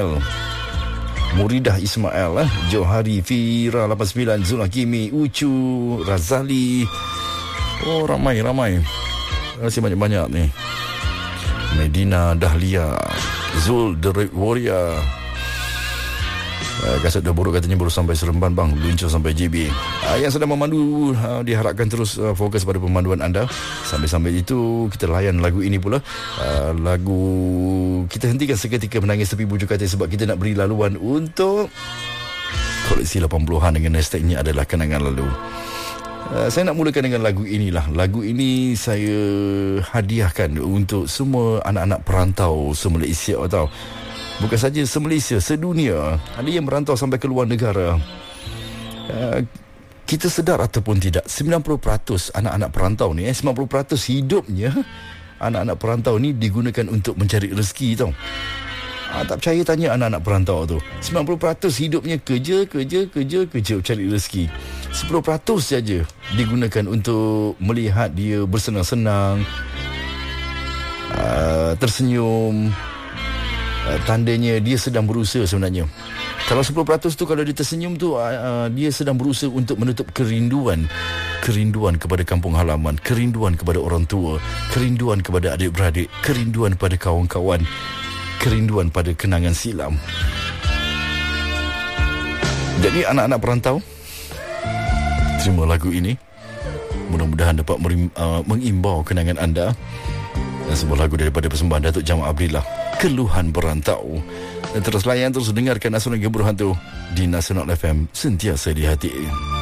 Muridah Ismail, Johari, Fira 89, Zul Hakimi, Ucu, Razali. Oh, ramai. Terima kasih banyak-banyak ni. Medina Dahlia, Zul The Red Warrior. Kasut dah buruk katanya baru sampai Seremban bang, luncur sampai JB. Yang sedang memandu diharapkan terus fokus pada pemanduan anda. Sambil-sambil itu kita layan lagu ini pula. Lagu kita hentikan seketika menangis tepi bujur katil sebab kita nak beri laluan untuk koleksi 80-an dengan hashtagnya adalah kenangan lalu. Saya nak mulakan dengan lagu inilah. Lagu ini saya hadiahkan untuk semua anak-anak perantau se-Malaysia tau. Bukan saja se-Malaysia, sedunia. Ada yang merantau sampai ke luar negara. Kita sedar ataupun tidak, 90% anak-anak perantau ni 90% hidupnya anak-anak perantau ni digunakan untuk mencari rezeki tau. Tak percaya tanya anak-anak perantau tu. 90% hidupnya kerja cari rezeki. 10% saja digunakan untuk melihat dia bersenang-senang, tersenyum. Tandanya dia sedang berusaha sebenarnya. Kalau 10% tu, kalau dia tersenyum tu, dia sedang berusaha untuk menutup kerinduan kepada kampung halaman, kerinduan kepada orang tua, kerinduan kepada adik-beradik, kerinduan pada kawan-kawan, kerinduan pada kenangan silam. Jadi anak-anak perantau, terima lagu ini. Mudah-mudahan dapat mengimbau kenangan anda. Dan sebuah lagu daripada persembahan Datuk Jamal Abdillah, Keluhan Berantau. Dan terus layan, terus dengarkan Nasional Gemuruh Hantu di Nasional FM, sentiasa di hati.